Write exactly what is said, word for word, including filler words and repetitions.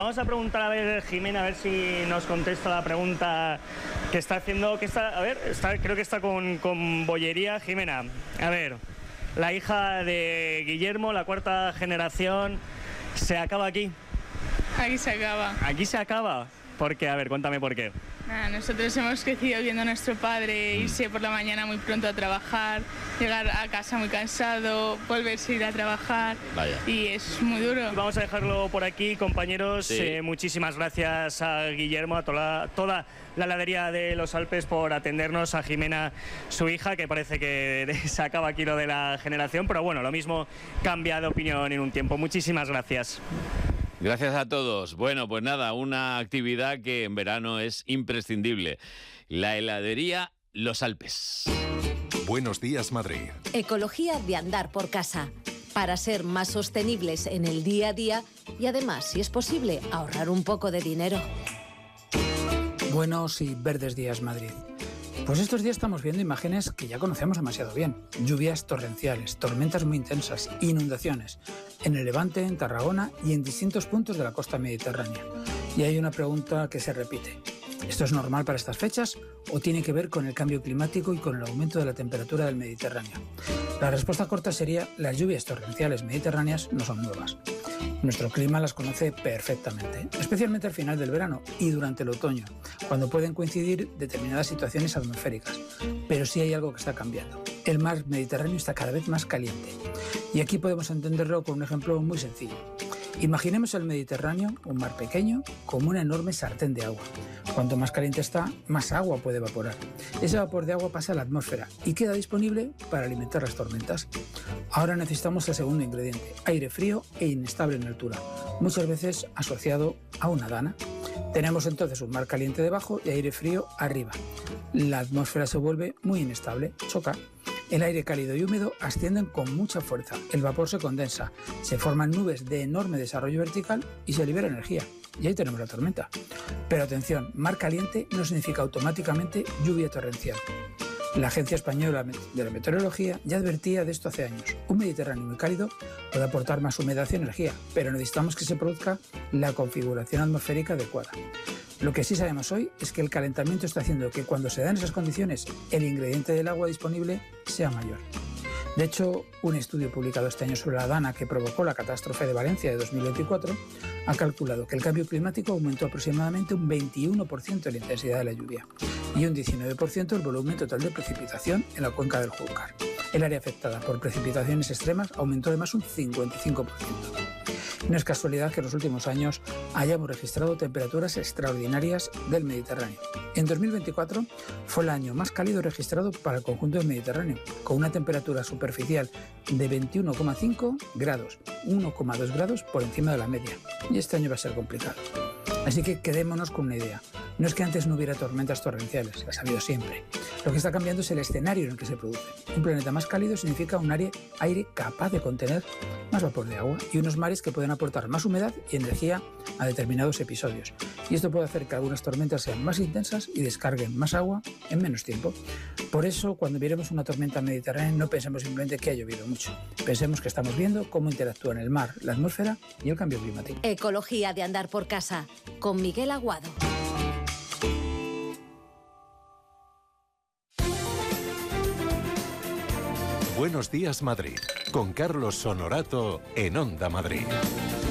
Vamos a preguntar a ver, Jimena, a ver si nos contesta la pregunta que está haciendo, que está, a ver, está, creo que está con, con bollería. Jimena, a ver, la hija de Guillermo, la cuarta generación, ¿se acaba aquí? Aquí se acaba. ¿Aquí se acaba? ¿Por qué? A ver, cuéntame por qué. Nada, nosotros hemos crecido viendo a nuestro padre irse por la mañana muy pronto a trabajar, llegar a casa muy cansado, volverse a ir a trabajar. Vaya. Y es muy duro. Vamos a dejarlo por aquí, compañeros. Sí. Eh, muchísimas gracias a Guillermo, a toda, toda la heladería de los Alpes por atendernos, a Jimena, su hija, que parece que se acaba aquí lo de la generación, pero bueno, lo mismo cambia de opinión en un tiempo. Muchísimas gracias. Gracias a todos. Bueno, pues nada, una actividad que en verano es imprescindible. La heladería Los Alpes. Buenos días, Madrid. Ecología de andar por casa. Para ser más sostenibles en el día a día y además, si es posible, ahorrar un poco de dinero. Buenos y verdes días, Madrid. Pues estos días estamos viendo imágenes que ya conocemos demasiado bien. Lluvias torrenciales, tormentas muy intensas, inundaciones. En el Levante, en Tarragona y en distintos puntos de la costa mediterránea. Y hay una pregunta que se repite. ¿Esto es normal para estas fechas o tiene que ver con el cambio climático y con el aumento de la temperatura del Mediterráneo? La respuesta corta sería: las lluvias torrenciales mediterráneas no son nuevas. Nuestro clima las conoce perfectamente, especialmente al final del verano y durante el otoño, cuando pueden coincidir determinadas situaciones atmosféricas. Pero sí hay algo que está cambiando. El mar Mediterráneo está cada vez más caliente. Y aquí podemos entenderlo con un ejemplo muy sencillo. Imaginemos el Mediterráneo, un mar pequeño, como una enorme sartén de agua. Cuanto más caliente está, más agua puede evaporar. Ese vapor de agua pasa a la atmósfera y queda disponible para alimentar las tormentas. Ahora necesitamos el segundo ingrediente, aire frío e inestable en altura, muchas veces asociado a una dana. Tenemos entonces un mar caliente debajo y aire frío arriba. La atmósfera se vuelve muy inestable, choca. El aire cálido y húmedo ascienden con mucha fuerza, el vapor se condensa, se forman nubes de enorme desarrollo vertical y se libera energía. Y ahí tenemos la tormenta. Pero atención, mar caliente no significa automáticamente lluvia torrencial. La Agencia Española de la Meteorología ya advertía de esto hace años. Un Mediterráneo muy cálido puede aportar más humedad y energía, pero necesitamos que se produzca la configuración atmosférica adecuada. Lo que sí sabemos hoy es que el calentamiento está haciendo que cuando se dan esas condiciones, el ingrediente del agua disponible sea mayor. De hecho, un estudio publicado este año sobre la dana que provocó la catástrofe de Valencia de dos mil veinticuatro ha calculado que el cambio climático aumentó aproximadamente un veintiuno por ciento la intensidad de la lluvia y un diecinueve por ciento el volumen total de precipitación en la cuenca del Júcar. El área afectada por precipitaciones extremas aumentó además un cincuenta y cinco por ciento. No es casualidad que en los últimos años hayamos registrado temperaturas extraordinarias del Mediterráneo. En dos mil veinticuatro fue el año más cálido registrado para el conjunto del Mediterráneo, con una temperatura superficial de veintiuno coma cinco grados, uno coma dos grados por encima de la media. Y este año va a ser complicado. Así que quedémonos con una idea. No es que antes no hubiera tormentas torrenciales, las ha habido siempre. Lo que está cambiando es el escenario en el que se produce. Un planeta más cálido significa un aire, aire capaz de contener más vapor de agua y unos mares que pueden aportar más humedad y energía a determinados episodios. Y esto puede hacer que algunas tormentas sean más intensas y descarguen más agua en menos tiempo. Por eso, cuando miremos una tormenta mediterránea, no pensemos simplemente que ha llovido mucho. Pensemos que estamos viendo cómo interactúan el mar, la atmósfera y el cambio climático. Ecología de andar por casa, con Miguel Aguado. Buenos días, Madrid, con Carlos Honorato en Onda Madrid.